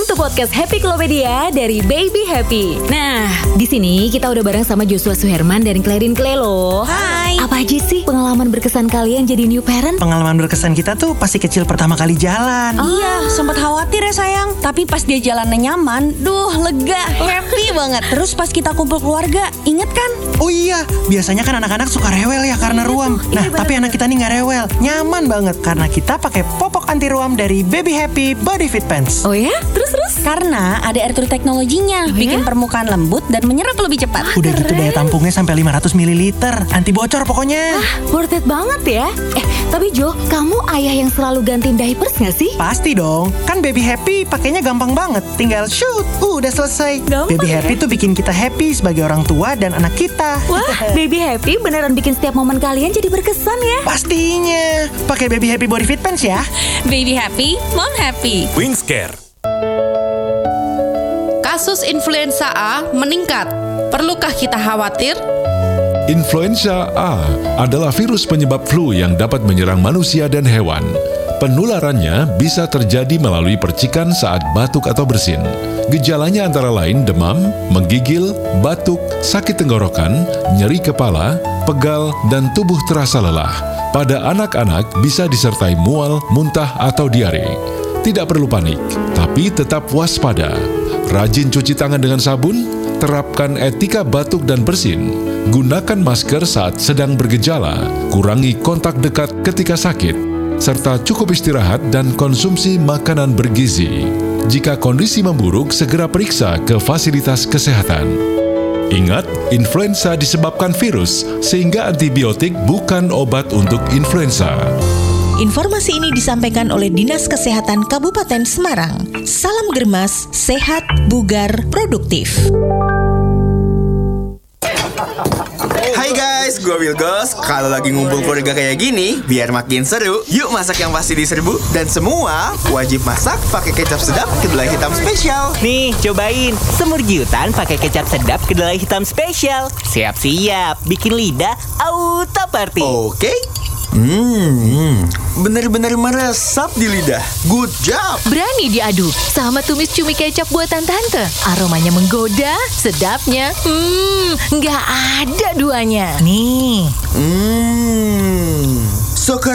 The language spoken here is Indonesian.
Welcome to podcast Happy Klopedia dari Baby Happy. Nah, di sini kita udah bareng sama Joshua Suherman dan Clarin Clay loh. Hai. Apa aja sih pengalaman berkesan kalian jadi new parent? Pengalaman berkesan kita tuh pasti kecil pertama kali jalan. Iya, sempat khawatir ya sayang. Tapi pas dia jalannya nyaman, lega, happy banget. Terus pas kita kumpul keluarga, inget kan? Oh iya, biasanya kan anak-anak suka rewel ya karena ruam. Nah, tapi anak kita nih nggak rewel, nyaman banget karena kita pakai popok anti ruam dari Baby Happy Body Fit Pants. Oh ya? Terus? Karena ada air turut teknologinya, bikin permukaan lembut dan menyerap lebih cepat. Udah gitu daya tampungnya sampai 500 ml, anti bocor pokoknya. Worth it banget ya. Tapi Jo, kamu ayah yang selalu gantiin diapers nggak sih? Pasti dong, kan Baby Happy pakainya gampang banget. Tinggal shoot, udah selesai. Gampang Baby ya? Happy tuh bikin kita happy sebagai orang tua dan anak kita. Wah, Baby Happy beneran bikin setiap momen kalian jadi berkesan ya. Pastinya, pakai Baby Happy Body Fit Pants ya. Baby happy, mom happy. Wingscare. Kasus influenza A meningkat. Perlukah kita khawatir? Influenza A adalah virus penyebab flu yang dapat menyerang manusia dan hewan. Penularannya bisa terjadi melalui percikan saat batuk atau bersin. Gejalanya antara lain demam, menggigil, batuk, sakit tenggorokan, nyeri kepala, pegal, dan tubuh terasa lelah. Pada anak-anak bisa disertai mual, muntah, atau diare. Tidak perlu panik, tapi tetap waspada. Rajin cuci tangan dengan sabun, terapkan etika batuk dan bersin, gunakan masker saat sedang bergejala, kurangi kontak dekat ketika sakit, serta cukup istirahat dan konsumsi makanan bergizi. Jika kondisi memburuk, segera periksa ke fasilitas kesehatan. Ingat, influenza disebabkan virus, sehingga antibiotik bukan obat untuk influenza. Informasi ini disampaikan oleh Dinas Kesehatan Kabupaten Semarang. Salam Germas, sehat, bugar, produktif. Hai guys, gue Wilgos. Kalau lagi ngumpul keluarga kayak gini, biar makin seru, yuk masak yang pasti diserbu. Dan semua wajib masak pakai kecap sedap kedelai hitam spesial. Nih, cobain semur giutan pakai kecap sedap kedelai hitam spesial. Siap-siap, bikin lidah auto party. Oke. Bener-bener meresap di lidah. Good job. Berani diadu sama tumis cumi kecap buatan tante. Aromanya menggoda, sedapnya, nggak ada duanya. Nih. So